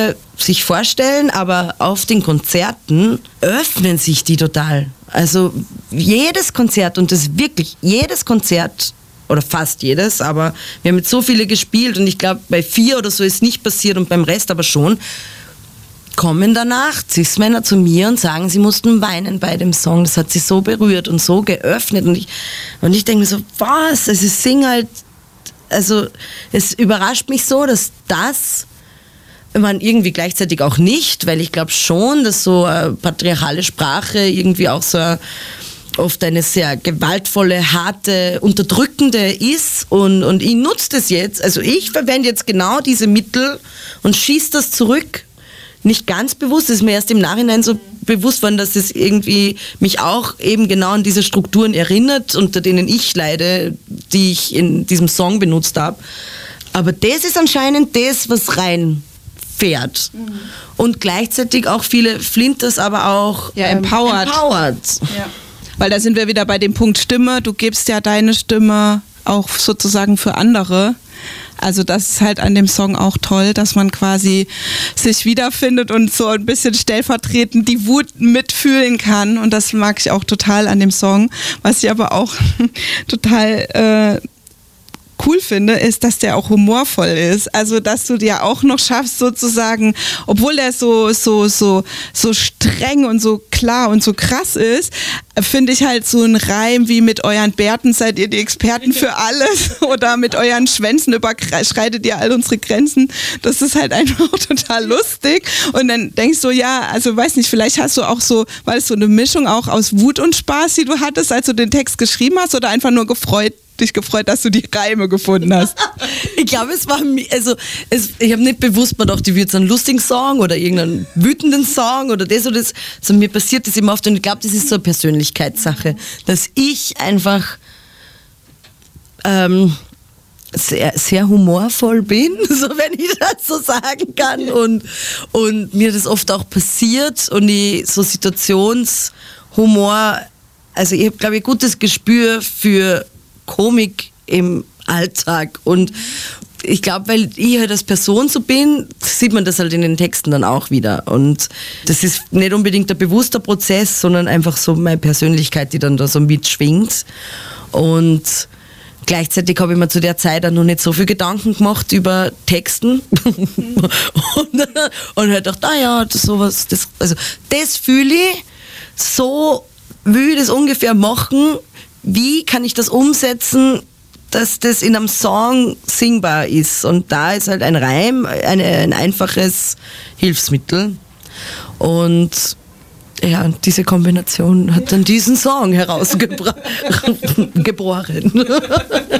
viele sich vorstellen, aber auf den Konzerten öffnen sich die total. Also jedes Konzert, und das wirklich jedes Konzert, oder fast jedes, aber wir haben jetzt so viele gespielt und ich glaube, bei 4 oder so ist nicht passiert und beim Rest aber schon, kommen danach Cis-Männer zu mir und sagen, sie mussten weinen bei dem Song. Das hat sie so berührt und so geöffnet. Und ich denke mir so, was? Also ich singe halt, also es überrascht mich so, dass das, man irgendwie gleichzeitig auch nicht, weil ich glaube schon, dass so patriarchale Sprache irgendwie auch so oft eine sehr gewaltvolle, harte, unterdrückende ist und ich nutze das jetzt. Also ich verwende jetzt genau diese Mittel und schieße das zurück. Nicht ganz bewusst, ist mir erst im Nachhinein so bewusst worden, dass es irgendwie mich auch eben genau an diese Strukturen erinnert, unter denen ich leide, die ich in diesem Song benutzt habe. Aber das ist anscheinend das, was reinfährt. Und gleichzeitig auch viele Flinters, aber auch empowered. Ja. Weil da sind wir wieder bei dem Punkt Stimme. Du gibst ja deine Stimme auch sozusagen für andere. Also das ist halt an dem Song auch toll, dass man quasi sich wiederfindet und so ein bisschen stellvertretend die Wut mitfühlen kann. Und das mag ich auch total an dem Song. Was ich aber auch total cool finde, ist, dass der auch humorvoll ist. Also, dass du dir auch noch schaffst, sozusagen, obwohl der so streng und so klar und so krass ist, finde ich halt so ein Reim wie mit euren Bärten seid ihr die Experten für alles oder mit euren Schwänzen überschreitet ihr all unsere Grenzen. Das ist halt einfach total lustig. Und dann denkst du, ja, also weiß nicht, vielleicht hast du auch so, war es so eine Mischung auch aus Wut und Spaß, die du hattest, als du den Text geschrieben hast, oder einfach nur dich gefreut, dass du die Reime gefunden hast? Ich glaube, es war, ich habe nicht bewusst mir gedacht, ich würde jetzt einen lustigen Song oder irgendeinen wütenden Song oder das, sondern mir passiert das immer oft und ich glaube, das ist so eine Persönlichkeitssache, dass ich einfach sehr, sehr humorvoll bin, so wenn ich das so sagen kann und mir das oft auch passiert und ich so Situationshumor, also ich habe, glaube ich, gutes Gespür für Komik im Alltag und ich glaube, weil ich halt als Person so bin, sieht man das halt in den Texten dann auch wieder und das ist nicht unbedingt ein bewusster Prozess, sondern einfach so meine Persönlichkeit, die dann da so mitschwingt und gleichzeitig habe ich mir zu der Zeit auch noch nicht so viel Gedanken gemacht über Texten und halt gedacht, sowas, das fühle ich, so will ich das ungefähr machen. Wie kann ich das umsetzen, dass das in einem Song singbar ist? Und da ist halt ein Reim ein einfaches Hilfsmittel. Und ja, diese Kombination hat dann diesen Song herausgebrochen.